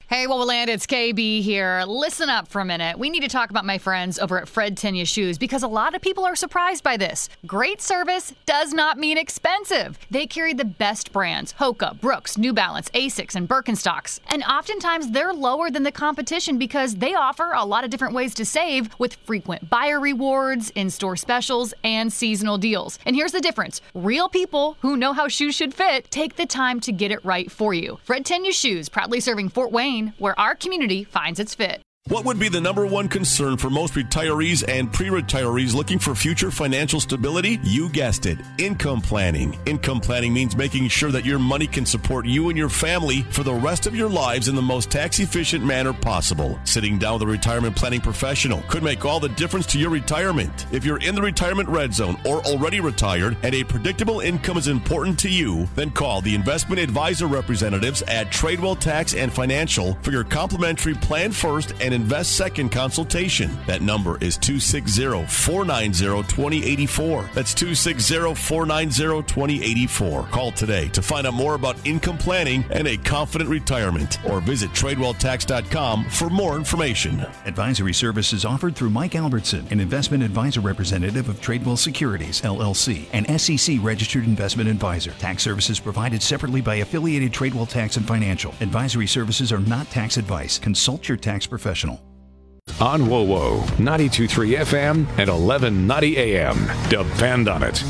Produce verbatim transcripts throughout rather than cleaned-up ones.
Hey, Wowoland, it's K B here. Listen up for a minute. We need to talk about my friends over at Fred Tenya Shoes because a lot of people are surprised by this. Great service does not mean expensive. They carry the best brands, Hoka, Brooks, New Balance, Asics, and Birkenstocks. And oftentimes they're lower than the competition because they offer a lot of different ways to save with frequent buyer rewards, in-store specials, and seasonal deals. And here's the difference. Real people who know how shoes should fit take the time to get it right for you. Fred Tenya Shoes, proudly serving Fort Wayne, where our community finds its fit. What would be the number one concern for most retirees and pre-retirees looking for future financial stability? You guessed it, income planning. Income planning means making sure that your money can support you and your family for the rest of your lives in the most tax-efficient manner possible. Sitting down with a retirement planning professional could make all the difference to your retirement. If you're in the retirement red zone or already retired and a predictable income is important to you, then call the investment advisor representatives at Tradewell Tax and Financial for your complimentary Plan First and Invest Second consultation. That number is two six zero, four nine zero, two zero eight four. That's two six zero, four nine zero, two zero eight four. Call today to find out more about income planning and a confident retirement, or visit tradewell tax dot com for more information. Advisory services offered through Mike Albertson, an investment advisor representative of Tradewell Securities, L L C, an S E C registered investment advisor. Tax services provided separately by affiliated Tradewell Tax and Financial. Advisory services are not tax advice. Consult your tax professional. On WoWo, ninety-two point three F M and eleven ninety A M. Depend on it.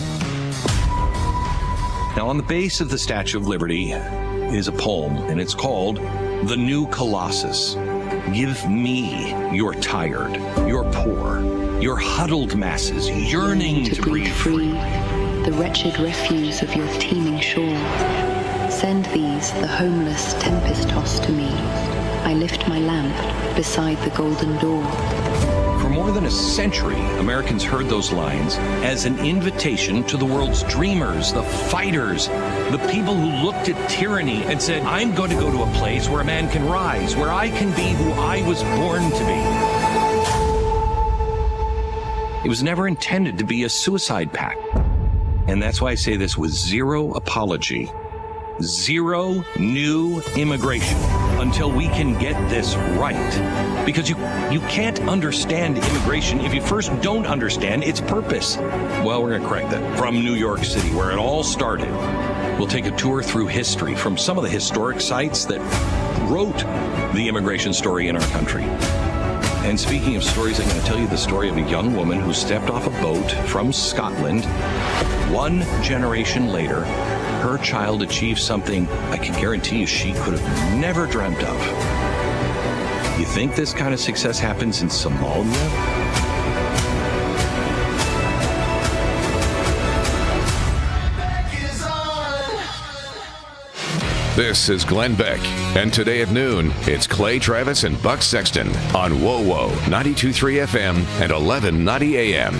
Now, on the base of the Statue of Liberty is a poem, and it's called The New Colossus. Give me your tired, your poor, your huddled masses yearning to, to breathe free. The wretched refuse of your teeming shore. Send these, the homeless, tempest-tossed to me. I lift my lamp beside the golden door. For more than a century, Americans heard those lines as an invitation to the world's dreamers, the fighters, the people who looked at tyranny and said, I'm going to go to a place where a man can rise, where I can be who I was born to be. It was never intended to be a suicide pact. And that's why I say this with zero apology. Zero new immigration until we can get this right. Because you you can't understand immigration if you first don't understand its purpose. Well, we're going to correct that. From New York City, where it all started, we'll take a tour through history from some of the historic sites that wrote the immigration story in our country. And speaking of stories, I'm going to tell you the story of a young woman who stepped off a boat from Scotland. One generation later, her child achieved something I can guarantee you she could have never dreamt of. You think this kind of success happens in Somalia? This is Glenn Beck, and today at noon, it's Clay Travis and Buck Sexton on WoWo, ninety-two point three F M and eleven ninety A M.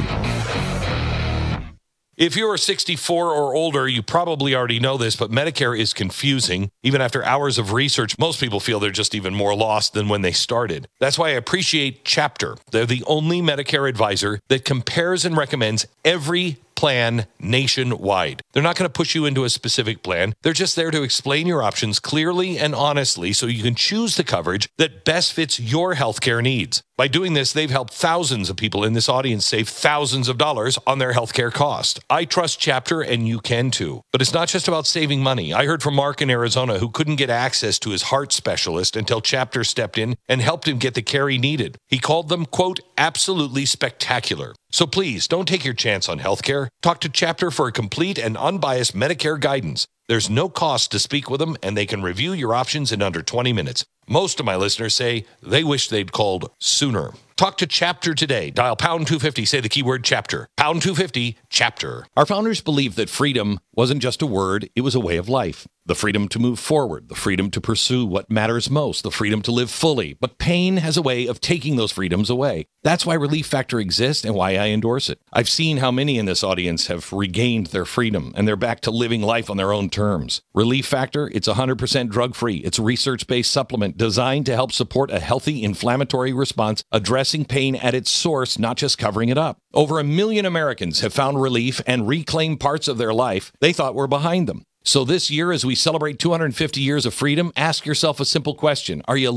If you're sixty-four or older, you probably already know this, but Medicare is confusing. Even after hours of research, most people feel they're just even more lost than when they started. That's why I appreciate Chapter. They're the only Medicare advisor that compares and recommends every plan nationwide. They're not going to push you into a specific plan. They're just there to explain your options clearly and honestly so you can choose the coverage that best fits your healthcare needs. By doing this, they've helped thousands of people in this audience save thousands of dollars on their healthcare cost. I trust Chapter, and you can too. But it's not just about saving money. I heard from Mark in Arizona who couldn't get access to his heart specialist until Chapter stepped in and helped him get the care he needed. He called them, quote, absolutely spectacular. So please, don't take your chance on healthcare. Talk to Chapter for a complete and unbiased Medicare guidance. There's no cost to speak with them, and they can review your options in under twenty minutes. Most of my listeners say they wish they'd called sooner. Talk to Chapter today. Dial pound two fifty. Say the keyword Chapter. Pound two fifty, Chapter. Our founders believed that freedom wasn't just a word, it was a way of life. The freedom to move forward, the freedom to pursue what matters most, the freedom to live fully. But pain has a way of taking those freedoms away. That's why Relief Factor exists and why I endorse it. I've seen how many in this audience have regained their freedom and they're back to living life on their own terms. Relief Factor, it's one hundred percent drug-free. It's a research-based supplement designed to help support a healthy inflammatory response, addressing pain at its source, not just covering it up. Over a million Americans have found relief and reclaimed parts of their life they thought were behind them. So this year, as we celebrate two hundred fifty years of freedom, ask yourself a simple question. Are you